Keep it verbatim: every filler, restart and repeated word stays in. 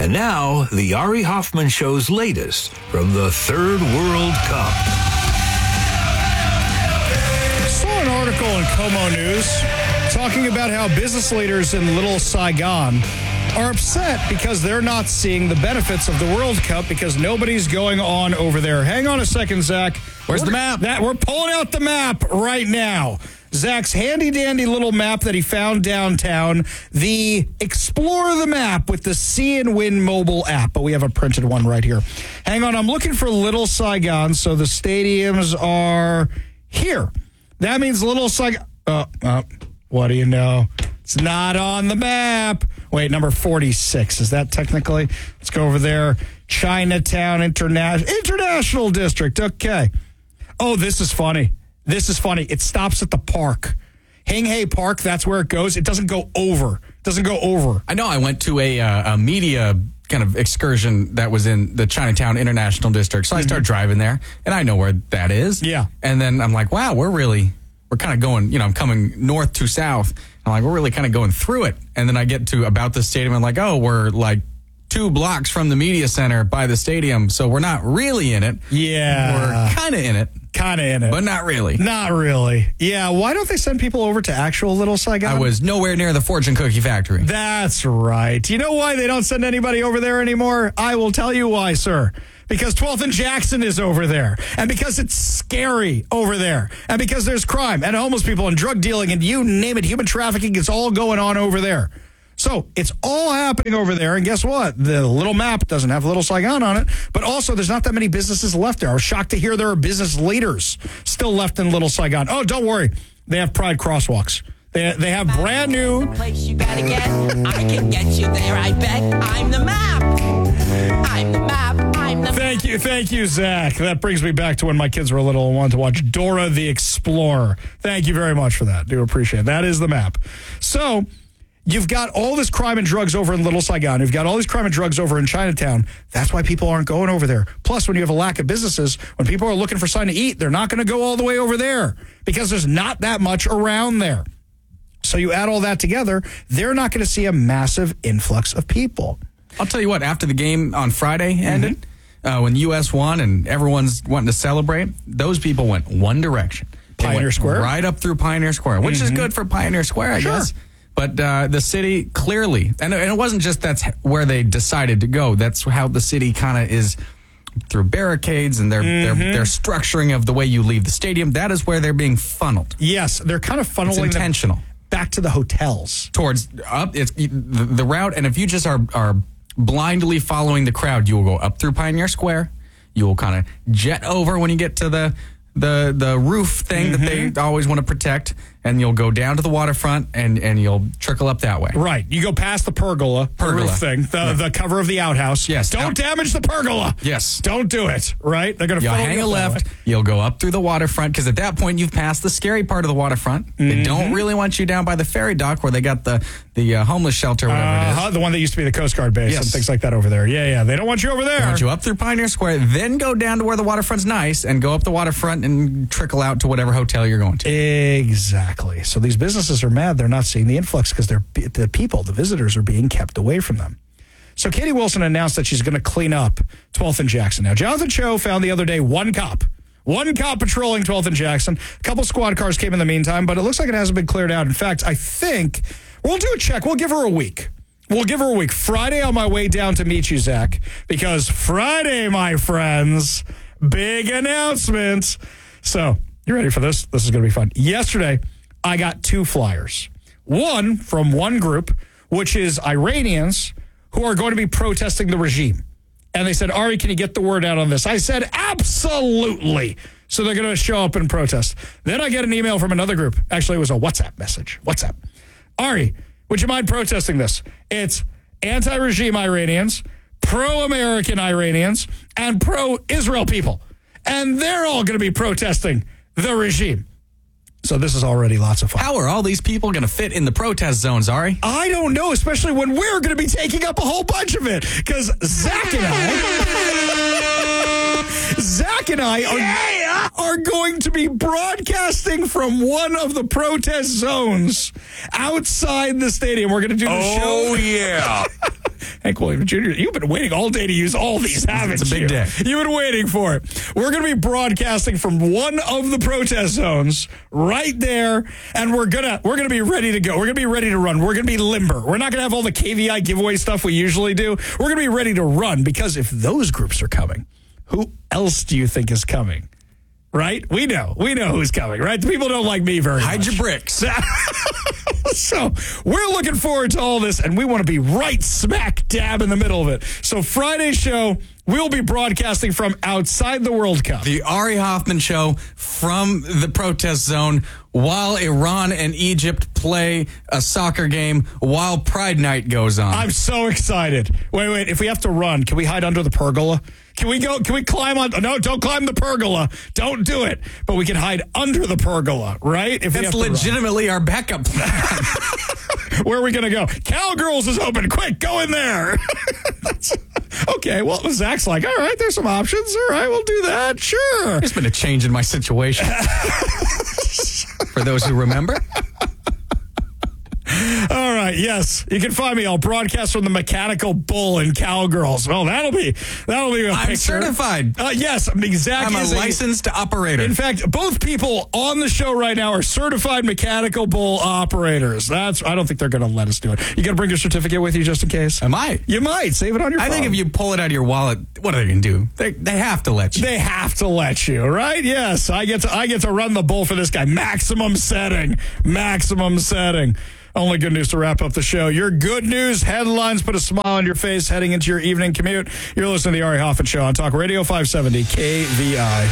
And now, the Ari Hoffman Show's latest from the Third World Cup. I saw an article in Como News talking about how business leaders in Little Saigon are upset because they're not seeing the benefits of the World Cup because nobody's going on over there. Hang on a second, Zach. Where's we're, the map? That, we're pulling out the map right now. Zach's handy-dandy little map that he found downtown, the Explore the Map with the Sea and Wind mobile app, but we have a printed one right here. Hang on, I'm looking for Little Saigon, so the stadiums are here. That means Little Saigon... Uh, uh, what do you know? It's not on the map. Wait, number forty-six. Is that technically? Let's go over there. Chinatown Interna- International District. Okay. Oh, this is funny. This is funny. It stops at the park. Hing Hay Park, that's where it goes. It doesn't go over. It doesn't go over. I know I went to a, uh, a media kind of excursion that was in the Chinatown International District. So mm-hmm. I started driving there, and I know where that is. Yeah. And then I'm like, wow, we're really, we're kind of going, you know, I'm coming north to south. I'm like, we're really kind of going through it. And then I get to about the stadium, and like, oh, we're like two blocks from the media center by the stadium. So we're not really in it. Yeah. We're kind of in it. Kind of in it. But not really. Not really. Yeah, why don't they send people over to actual Little Saigon? I was nowhere near the Fortune Cookie Factory. That's right. You know why they don't send anybody over there anymore? I will tell you why, sir. Because twelfth and Jackson is over there. And because it's scary over there. And because there's crime and homeless people and drug dealing and you name it, human trafficking, it's all going on over there. So it's all happening over there. And guess what? The little map doesn't have Little Saigon on it. But also, there's not that many businesses left there. I was shocked to hear there are business leaders still left in Little Saigon. Oh, don't worry. They have Pride crosswalks. They, they have brand new... Place you gotta get. I can get you there, I bet. I'm the map. I'm the map. I'm the Thank you. Thank you, Zach. That brings me back to when my kids were little and wanted to watch Dora the Explorer. Thank you very much for that. Do appreciate it. That is the map. So... You've got all this crime and drugs over in Little Saigon. You've got all this crime and drugs over in Chinatown. That's why people aren't going over there. Plus, when you have a lack of businesses, when people are looking for something to eat, they're not going to go all the way over there because there's not that much around there. So you add all that together, they're not going to see a massive influx of people. I'll tell you what, after the game on Friday ended, mm-hmm. uh, when the U S won and everyone's wanting to celebrate, those people went one direction. They Pioneer went Square? Right up through Pioneer Square, which mm-hmm. is good for Pioneer Square, I sure. guess. But uh, the city clearly, and it wasn't just that's where they decided to go. That's how the city kind of is through barricades and their, mm-hmm. their their structuring of the way you leave the stadium. That is where they're being funneled. Yes, they're kind of funneling it's intentional. them back to the hotels. Towards up, it's the, the route. And if you just are, are blindly following the crowd, you will go up through Pioneer Square. You will kind of jet over when you get to the the the roof thing mm-hmm. that they always want to protect, and you'll go down to the waterfront and, and you'll trickle up that way. Right. You go past the pergola, pergola. roof thing, the, yeah. the cover of the outhouse. Yes. Don't Out- damage the pergola. Yes. Don't do it, right? They're going to You'll hang a left. You'll go up through the waterfront, because at that point you've passed the scary part of the waterfront. Mm-hmm. They don't really want you down by the ferry dock where they got the, the uh, homeless shelter, whatever uh-huh, it is. The one that used to be the Coast Guard base yes. and things like that over there. Yeah, yeah. They don't want you over there. They want you up through Pioneer Square, then go down to where the waterfront's nice and go up the waterfront and trickle out to whatever hotel you're going to. Exactly. So these businesses are mad they're not seeing the influx because they're the people, the visitors, are being kept away from them. So Katie Wilson announced that she's going to clean up twelfth and Jackson. Now, Jonathan Cho found the other day one cop. One cop patrolling twelfth and Jackson. A couple squad cars came in the meantime, but it looks like it hasn't been cleared out. In fact, I think we'll do a check. We'll give her a week. We'll give her a week. Friday on my way down to meet you, Zach, because Friday, my friends, big announcement. So, you ready for this? This is going to be fun. Yesterday, I got two flyers. One from one group, which is Iranians who are going to be protesting the regime. And they said, Ari, can you get the word out on this? I said, absolutely. So they're going to show up and protest. Then I get an email from another group. Actually, it was a WhatsApp message. WhatsApp. Ari, would you mind protesting this? It's anti-regime Iranians, pro-American Iranians, and pro-Israel people. And they're all going to be protesting the regime. So this is already lots of fun. How are all these people going to fit in the protest zones, Ari? I don't know, especially when we're going to be taking up a whole bunch of it. Because Zach and I, Zach and I are, yeah. are going to be broadcasting from one of the protest zones outside the stadium. We're going to do the oh, show. Oh, yeah. Hank Williams Junior, you've been waiting all day to use all these, haven't you? It's a big day. You've been waiting for it. We're going to be broadcasting from one of the protest zones right there, and we're gonna we're gonna be ready to go. We're gonna be ready to run. We're gonna be limber. We're not gonna have all the K V I giveaway stuff we usually do. We're gonna be ready to run, because if those groups are coming, who else do you think is coming? Right? We know. We know who's coming, right? The people don't like me very Hide much. your bricks. So we're looking forward to all this, and we want to be right smack dab in the middle of it. So Friday's show, we'll be broadcasting from outside the World Cup. The Ari Hoffman Show from the protest zone while Iran and Egypt play a soccer game while Pride Night goes on. I'm so excited. Wait, wait. If we have to run, can we hide under the pergola? Can we go? Can we climb on? No, don't climb the pergola. Don't do it. But we can hide under the pergola, right? If we That's have to run. legitimately our backup plan. Where are we going to go? Cowgirls is open. Quick, go in there. Okay, well, Zach's like, all right, there's some options. All right, we'll do that. Sure. There's been a change in my situation. For those who remember. All right, yes, you can find me. I'll broadcast from the Mechanical Bull in Cowgirls. Well, that'll be that'll be a I'm picture. certified. Uh, yes, Zach I'm a is licensed operator. In fact, both people on the show right now are certified Mechanical Bull operators. That's. I don't think they're going to let us do it. You got to bring your certificate with you just in case. Am I? You might save it on your I phone. think if you pull it out of your wallet, what are they going to do? They they have to let you. They have to let you, right? Yes, I get to I get to run the bull for this guy. Maximum setting. Maximum setting. Only good news to wrap up the show. Your good news headlines put a smile on your face heading into your evening commute. You're listening to the Ari Hoffman Show on Talk Radio five seventy K V I.